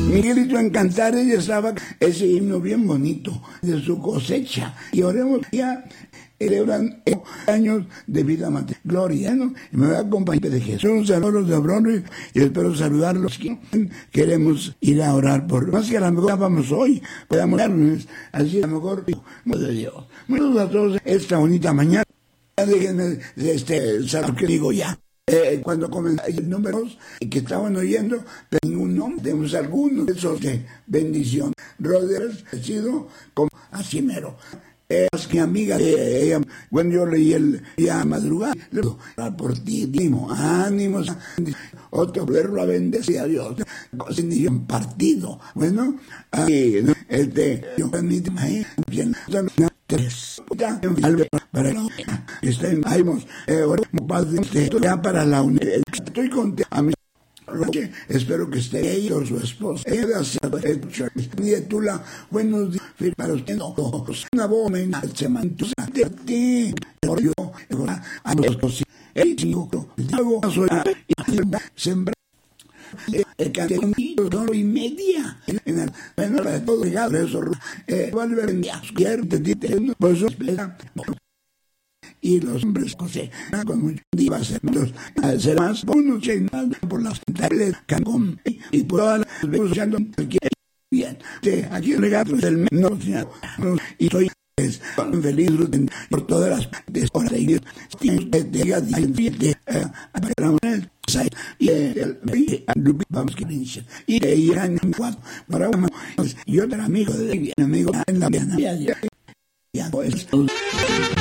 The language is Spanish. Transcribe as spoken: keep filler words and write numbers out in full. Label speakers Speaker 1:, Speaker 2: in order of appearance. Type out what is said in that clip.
Speaker 1: Miguelito en Cantares ya estaba ese himno bien bonito de su cosecha. Y oremos ya. Celebran años de vida material. Gloria, ¿no? Y me va a acompañar de Jesús, a los de Abrón, y espero saludarlos. Queremos ir a orar por más que a lo mejor vamos hoy, podamos darnos, así a lo mejor, de Dios. Muchos a todos esta bonita mañana. Déjenme, este, saber qué digo ya. Eh, cuando comenzó el número dos, que estaban oyendo, pero ningún nombre, tenemos algunos de esos de bendición. Rodríguez ha sido como así mero. Es mi amiga, eh, ella, bueno, yo leí el día madrugada, le digo, por ti, ánimo, ánimos, otro verlo a bendecir a Dios, sin partido, bueno, ahí, este, yo permito, ahí, bien, tres, para que estén, ahí, ya para la unidad, estoy contento, a mi espero que esté ella o su esposa. Ella se ha hecho. Tula, buenos días para usted. No, una bomba en el cemento. De ti, por yo, a los el chico, hago y sembrar. El cantón y media en el menor de todo regalo. Eso, eh, vuelve a venir. Por eso, y los hombres José con muchos divas ser más unos por las tareas cangón y por todas las veces usando cualquier bien aquí el regalo del menos y soy feliz por todas las partes por ahí de y el vamos que dice y de Irán cuatro para y otro amigo de amigo en la